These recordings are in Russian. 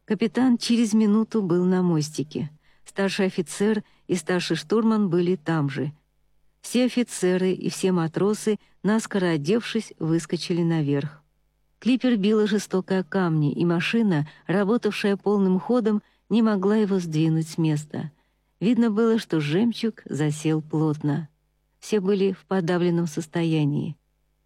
Капитан через минуту был на мостике. Старший офицер и старший штурман были там же. Все офицеры и все матросы, наскоро одевшись, выскочили наверх. Клипер била жестоко о камни, и машина, работавшая полным ходом, не могла его сдвинуть с места. Видно было, что «Жемчуг» засел плотно. Все были в подавленном состоянии.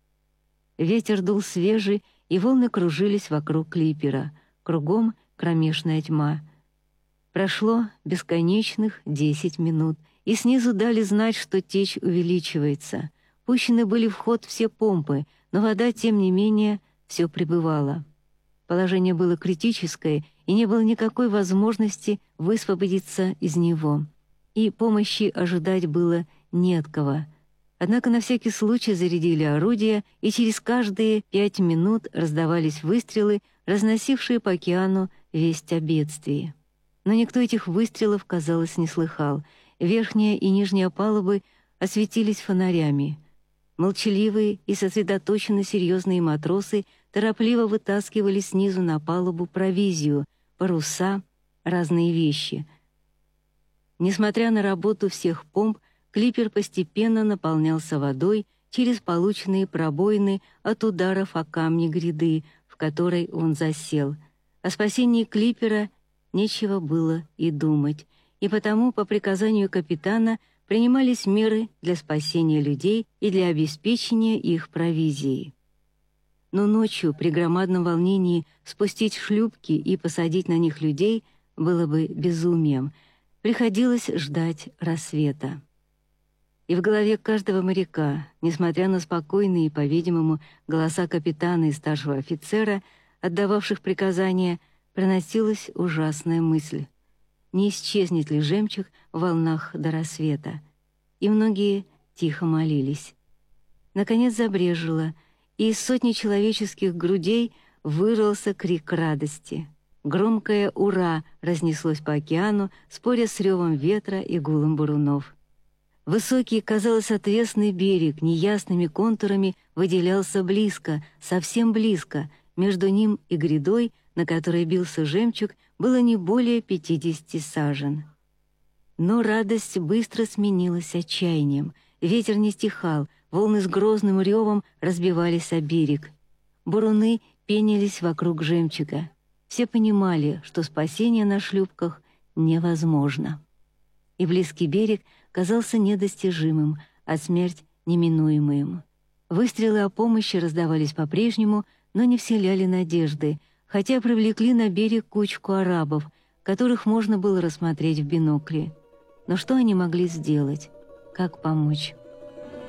Ветер дул свежий, и волны кружились вокруг клипера. Кругом кромешная тьма. Прошло бесконечных 10 минут, и снизу дали знать, что течь увеличивается. Пущены были в ход все помпы, но вода, тем не менее, все прибывала. Положение было критическое, и не было никакой возможности высвободиться из него. И помощи ожидать было не от кого. Однако на всякий случай зарядили орудия, и через каждые 5 минут раздавались выстрелы, разносившие по океану весть о бедствии. Но никто этих выстрелов, казалось, не слыхал. Верхняя и нижняя палубы осветились фонарями. Молчаливые и сосредоточенно серьезные матросы торопливо вытаскивали снизу на палубу провизию, паруса, разные вещи. Несмотря на работу всех помп, клипер постепенно наполнялся водой через полученные пробоины от ударов о камни гряды, в которой он засел. О спасении клипера нечего было и думать, и потому по приказанию капитана принимались меры для спасения людей и для обеспечения их провизией. Но ночью при громадном волнении спустить шлюпки и посадить на них людей было бы безумием. Приходилось ждать рассвета. И в голове каждого моряка, несмотря на спокойные, по-видимому, голоса капитана и старшего офицера, отдававших приказания, проносилась ужасная мысль. Не исчезнет ли «Жемчуг» в волнах до рассвета? И многие тихо молились. Наконец забрежило, и из сотни человеческих грудей вырвался крик радости. Громкое «Ура!» разнеслось по океану, споря с ревом ветра и гулом бурунов. Высокий, казалось, отвесный берег неясными контурами выделялся близко, совсем близко. Между ним и грядой, на которой бился «Жемчуг», было не более 50 сажен. Но радость быстро сменилась отчаянием. Ветер не стихал, волны с грозным ревом разбивались о берег. Буруны пенились вокруг «Жемчуга». Все понимали, что спасение на шлюпках невозможно. И близкий берег казался недостижимым, а смерть — неминуемым. Выстрелы о помощи раздавались по-прежнему, но не вселяли надежды, хотя привлекли на берег кучку арабов, которых можно было рассмотреть в бинокле. Но что они могли сделать? Как помочь?